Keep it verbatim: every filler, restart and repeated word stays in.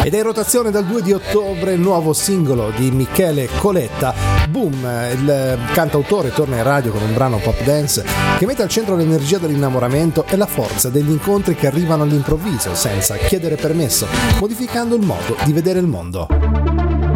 Ed è in rotazione dal due di ottobre il nuovo singolo di Michele Coletta, Boom. Il cantautore torna in radio con un brano pop dance che mette al centro l'energia dell'innamoramento e la forza degli incontri che arrivano all'improvviso senza chiedere permesso, modificando il modo di vedere il mondo.